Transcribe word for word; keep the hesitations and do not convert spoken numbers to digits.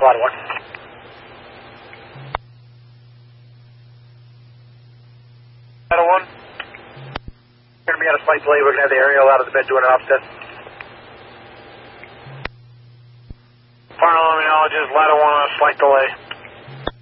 ladder one. Ladder one. Going to be on a slight delay. We're going to have the aerial out of the bed doing an offset. Final luminologist, ladder one on a slight delay.